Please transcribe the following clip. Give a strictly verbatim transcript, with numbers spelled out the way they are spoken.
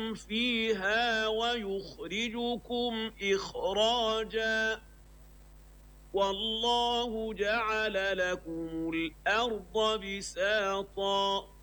يسكنكم فيها ويخرجكم إخراجا والله جعل لكم الأرض بساطا